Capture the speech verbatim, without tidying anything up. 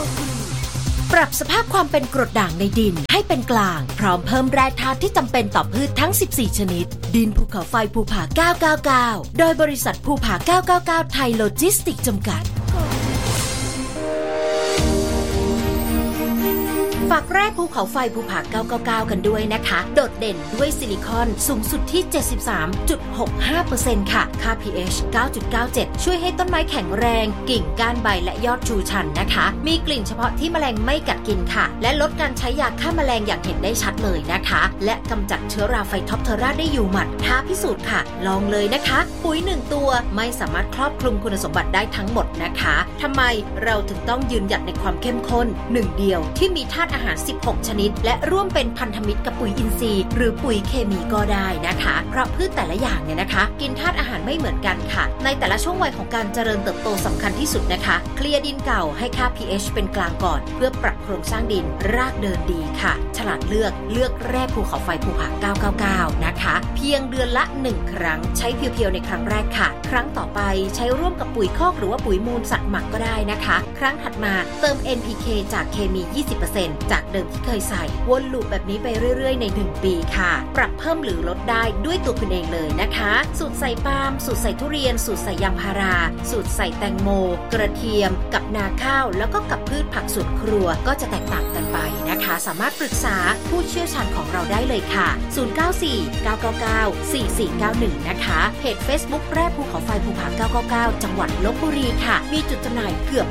ปรับสภาพความเป็นกรดด่างในดินให้เป็นกลางพร้อมเพิ่มแร่ธาตุที่จำเป็นต่อพืชทั้งสิบสี่ชนิดดินภูเขาไฟภูผาเก้าเก้าเก้าโดยบริษัทภูผาเก้าเก้าเก้าไทยโลจิสติกส์จำกัดฝากแร่ภูเขาไฟภูผาเก้าเก้าเก้ากันด้วยนะคะโดดเด่นด้วยซิลิคอนสูงสุดที่ เจ็ดสิบสามจุดหกห้าเปอร์เซ็นต์ ค่ะค่า พี เอช เก้าจุดเก้าเจ็ด ช่วยให้ต้นไม้แข็งแรงกิ่งก้านใบและยอดชูชันนะคะมีกลิ่นเฉพาะที่แมลงไม่กัดกินค่ะและลดการใช้ยาฆ่าแมลงอย่างเห็นได้ชัดเลยนะคะและกำจัดเชื้อราไฟท็อปเทอราได้อยู่หมัดท้าพิสูจน์ค่ะลองเลยนะคะปุ๋ยหนึ่งตัวไม่สามารถครอบคลุมคุณสมบัติได้ทั้งหมดนะคะทำไมเราถึงต้องยืนหยัดในความเข้มข้นหนึ่งเดียวที่มีธาตุอาหารสิบหกชนิดและร่วมเป็นพันธมิตรกับปุ๋ยอินทรีย์หรือปุ๋ยเคมีก็ได้นะคะเพราะพืชแต่ละอย่างเนี่ยนะคะกินธาตุอาหารไม่เหมือนกันค่ะในแต่ละช่วงวัยของการเจริญเติบโตสำคัญที่สุดนะคะเคลียร์ดินเก่าให้ค่า พี เอช เป็นกลางก่อนเพื่อปรับโครงสร้างดินรากเดินดีค่ะฉลาดเลือกเลือกแร่ภูเขาไฟภูผาเก้าเก้าเก้านะคะเพียงเดือนละหนึ่งครั้งใช้เพียวๆในครั้งแรกค่ะครั้งต่อไปใช้ร่วมกับปุ๋ยคอกหรือว่าปุ๋ยมูลสัตว์หมักก็ได้นะคะครั้งถัดมาเติม เอ็น พี เค จากเคมี ยี่สิบเปอร์เซ็นต์ จากเดิมที่เคยใส่วนลูปแบบนี้ไปเรื่อยๆในหนึ่งปีค่ะปรับเพิ่มหรือลดได้ด้วยตัวคุณเองเลยนะคะสูตรใส่ปาล์มสูตรใส่ทุเรียนสูตรใส่ยางพาราสูตรใส่แตงโมกระเทียมกับนาข้าวแล้วก็กับพืชผักสวนครัวก็จะแตกต่างกันไปนะคะสามารถปรึกษาผู้เชี่ยวชาญของเราได้เลยค่ะศูนย์ เก้า สี่ เก้า เก้า เก้า สี่ สี่ เก้า หนึ่งนะคะเพจ Facebook แร่ภูเขาไฟภูผาเก้าเก้าเก้าจังหวัดลพบุรีค่ะมีจุดจำหน่ายเกือบ